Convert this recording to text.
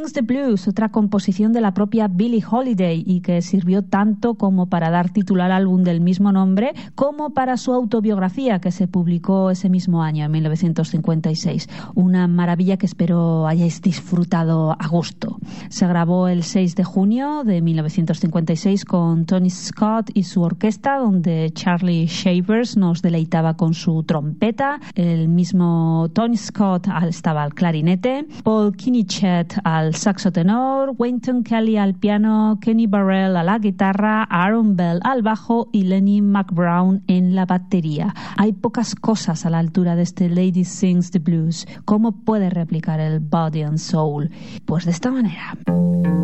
Sings the Blues, otra composición de la propia Billie Holiday y que sirvió tanto como para dar título al álbum del mismo nombre como para su autobiografía que se publicó ese mismo año, en 1956. Una maravilla que espero hayáis disfrutado a gusto. Se grabó el 6 de junio de 1956 con Tony Scott y su orquesta, donde Charlie Shavers nos deleitaba con su trompeta. El mismo Tony Scott estaba al clarinete, Paul Kinnichet al saxo tenor, Wynton Kelly al piano, Kenny Burrell a la guitarra, Aaron Bell al bajo y Lenny McBrown en la batería. Hay pocas cosas a la altura de este Lady Sings the Blues. ¿Cómo puede replicar el Body and Soul? Pues de esta manera.